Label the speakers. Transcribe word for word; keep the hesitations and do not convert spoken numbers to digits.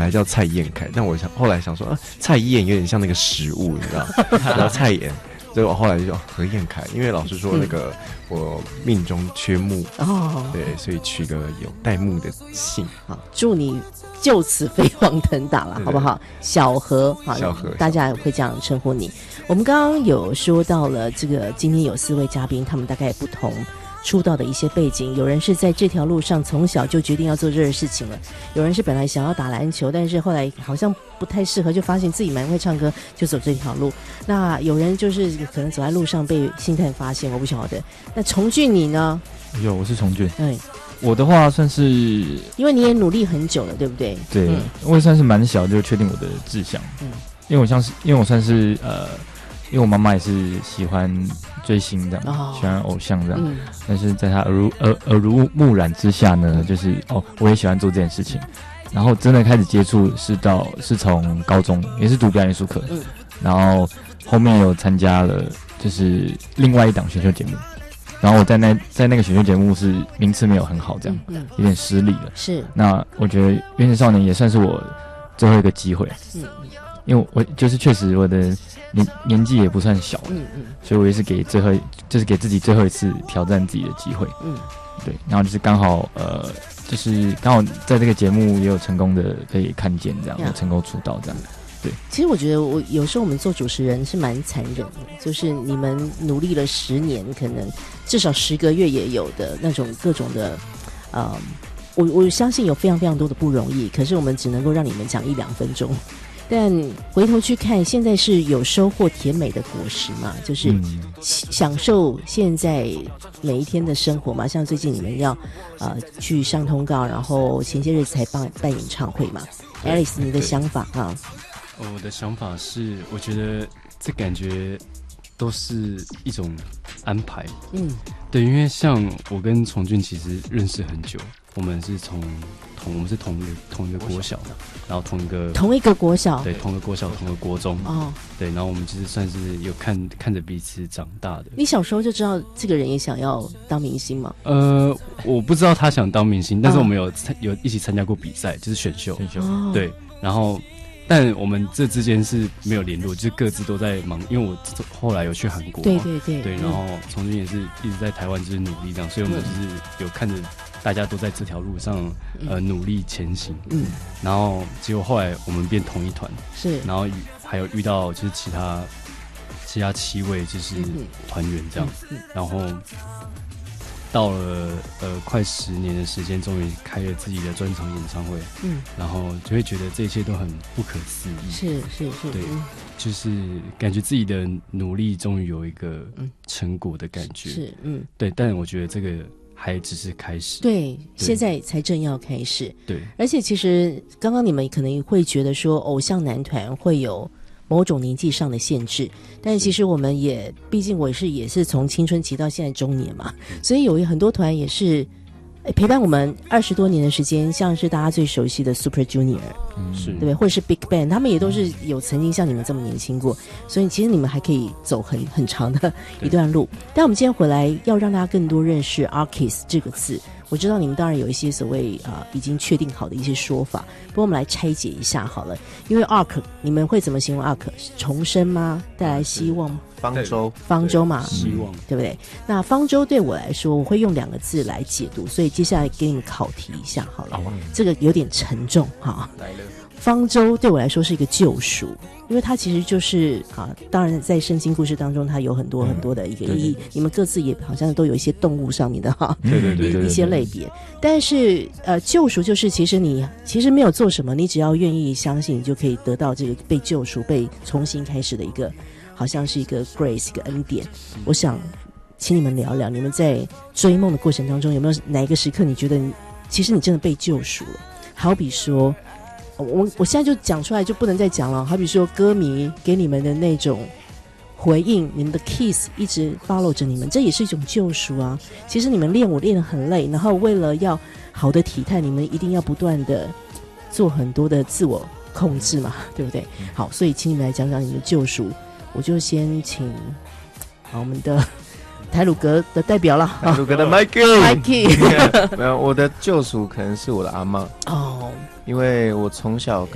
Speaker 1: 来叫蔡彦凯，但我想后来想说，啊，蔡彦有点像那个食物，你知道，然后蔡彦。所以我后来就叫何彦凯，因为老师说那个我命中缺木哦，对，所以取个有带木的姓。
Speaker 2: 好，祝你就此飞黄腾达了，对对对，好不好？小何，好，
Speaker 1: 小何，
Speaker 2: 大家会这样称呼你。我们刚刚有说到了这个，今天有四位嘉宾，他们大概不同出道的一些背景，有人是在这条路上从小就决定要做这个事情了，有人是本来想要打篮球，但是后来好像不太适合，就发现自己蛮会唱歌，就走这条路。那有人就是可能走在路上被星探发现，我不晓得。那崇俊你呢？
Speaker 3: 有，我是崇俊。
Speaker 2: 嗯，
Speaker 3: 我的话算是，
Speaker 2: 因为你也努力很久了，对不对？
Speaker 3: 对，嗯、我也算是蛮小就确定我的志向。嗯，因为我像是，因为我算是呃。因为我妈妈也是喜欢追星这样，哦、喜欢偶像这样，嗯、但是在她耳濡耳耳濡目染之下呢，就是哦，我也喜欢做这件事情，然后真的开始接触是到是从高中，也是读表演艺术课，嗯、然后后面有参加了就是另外一档选秀节目，然后我在那在那个选秀节目是名次没有很好，这样，嗯、有点失利了。
Speaker 2: 是，
Speaker 3: 那我觉得《原子少年》也算是我最后一个机会，嗯，因为我就是确实我的。年年纪也不算小，嗯嗯，所以我也是给最后，就是给自己最后一次挑战自己的机会，嗯，对，然后就是刚好，呃，就是刚好在这个节目也有成功的被看见，这样，有成功出道这样，对。
Speaker 2: 其实我觉得我有时候我们做主持人是蛮残忍的，就是你们努力了十年，可能至少十个月也有的那种各种的，呃，我我相信有非常非常多的不容易，可是我们只能够让你们讲一两分钟。但回头去看，现在是有收获甜美的果实嘛，就是享受现在每一天的生活嘛。像最近你们要呃去上通告，然后前些日子才办办演唱会嘛。Alice， 你的想法啊？
Speaker 4: 我的想法是，我觉得这感觉都是一种安排。嗯，对，因为像我跟崇俊其实认识很久，我们是从同我们是同一个同一个国小的。然后同一个
Speaker 2: 同一个国小，
Speaker 4: 对，同一个国小，同一个国中，哦，对，然后我们其实算是有看看着彼此长大的。
Speaker 2: 你小时候就知道这个人也想要当明星吗？
Speaker 4: 呃，我不知道他想当明星，但是我们有参有一起参加过比赛，就是选秀，选秀，哦、对，然后但我们这之间是没有联络，就是各自都在忙，因为我后来有去韩国，
Speaker 2: 对对对，
Speaker 4: 对，然后崇俊也是一直在台湾就是努力这样，所以我们就是有看着。大家都在这条路上，呃，努力前行。嗯，然后结果后来我们变同一团，
Speaker 2: 是，然
Speaker 4: 后还有遇到就是其他其他七位就是团员这样，嗯嗯、然后到了呃快十年的时间，终于开了自己的专场演唱会。嗯，然后就会觉得这一切都很不可思议。
Speaker 2: 是是是，对，
Speaker 4: 嗯、就是感觉自己的努力终于有一个成果的感觉。
Speaker 2: 是，嗯，
Speaker 4: 对，但我觉得这个。还只是开始，
Speaker 2: 对，现在才正要开始。
Speaker 4: 对，
Speaker 2: 而且其实刚刚你们可能会觉得说，偶像男团会有某种年纪上的限制，但其实我们也，毕竟我是也是从青春期到现在中年嘛，嗯、所以有很多团也是陪伴我们二十多年的时间，像是大家最熟悉的 Super Junior，嗯、是，对不对？或者是 Big Bang， 他们也都是有曾经像你们这么年轻过，所以其实你们还可以走很很长的一段路。但我们今天回来要让大家更多认识 Artist 这个字，我知道你们当然有一些所谓啊、呃、已经确定好的一些说法，不过我们来拆解一下好了。因为 Arc 你们会怎么形容 Arc？ 重生吗？带来希望吗？
Speaker 1: 方舟，
Speaker 2: 方舟嘛，
Speaker 4: 希望、嗯，
Speaker 2: 对不对？那方舟对我来说，我会用两个字来解读，所以接下来给你们考题一下好了。哦、这个有点沉重哈。来了，方舟对我来说是一个救赎，因为它其实就是啊，当然在圣经故事当中，它有很多很多的一个意义。嗯、你们各自也好像都有一些动物上面的哈，
Speaker 3: 对对对，
Speaker 2: 一些类别。但是呃，救赎就是其实你其实没有做什么，你只要愿意相信，你就可以得到这个被救赎、被重新开始的一个。好像是一个 grace 一个恩典，我想请你们聊聊，你们在追梦的过程当中有没有哪一个时刻你觉得你其实你真的被救赎了？好比说我我现在就讲出来就不能再讲了，好比说歌迷给你们的那种回应，你们的 kiss 一直 follow 着你们，这也是一种救赎啊。其实你们练舞练得很累，然后为了要好的体态，你们一定要不断的做很多的自我控制嘛，对不对？好，所以请你们来讲讲你们的救赎。我就先请好我们的台鲁阁的代表了，
Speaker 1: 台鲁阁的 Mikey，
Speaker 2: Mikey，
Speaker 1: 没有，我的救赎可能是我的阿嬷哦，因为我从小。